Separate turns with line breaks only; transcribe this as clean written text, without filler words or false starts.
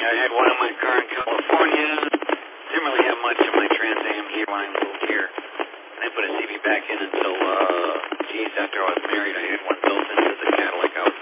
I had one in my car in California. Didn't really have much in my Trans Am here when I moved here. I put a CB back in until, after I was married, I had one built into